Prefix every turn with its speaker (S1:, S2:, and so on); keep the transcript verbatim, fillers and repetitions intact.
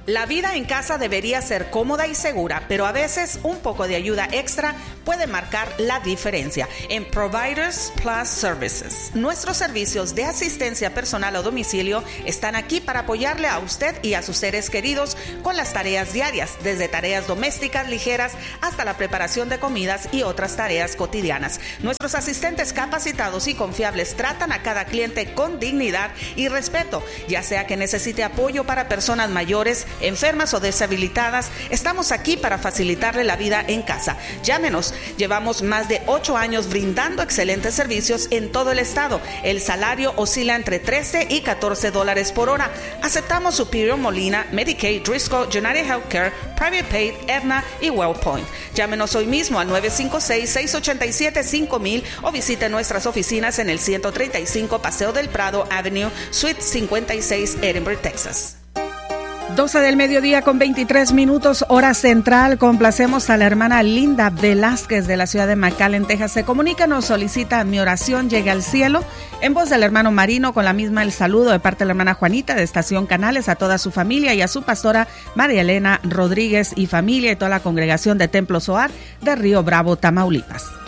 S1: La vida en casa debería ser cómoda y segura, pero a veces un poco de ayuda extra puede marcar la diferencia. En Providers Plus Services, nuestros servicios de asistencia personal a domicilio están aquí para apoyarle a usted y a sus seres queridos con las tareas diarias, desde tareas domésticas ligeras hasta la preparación de comidas y otras tareas cotidianas. Nuestros asistentes capacitados y confiables tratan a cada cliente con dignidad y respeto, ya sea que necesite apoyo para personas mayores, enfermas o deshabilitadas. Estamos aquí para facilitarle la vida en casa. Llámenos. Llevamos más de ocho años brindando excelentes servicios en todo el estado. El salario oscila entre trece y catorce dólares por hora. Aceptamos Superior, Molina, Medicaid, Driscoll, United Healthcare, Private Paid, Aetna y WellPoint. Llámenos hoy mismo al nueve cinco seis, seis ocho siete, cinco mil o visite nuestras oficinas en el ciento treinta y cinco Paseo del Prado Avenue, Suite cincuenta y seis, Edinburgh, Texas.
S2: doce del mediodía con veintitrés minutos, hora central. Complacemos a la hermana Linda Velázquez de la ciudad de McAllen, Texas. Se comunica, nos solicita mi oración llegue al cielo. En voz del hermano Marino, con la misma el saludo de parte de la hermana Juanita de Estación Canales, a toda su familia y a su pastora María Elena Rodríguez y familia y toda la congregación de Templo Zoar de Río Bravo, Tamaulipas.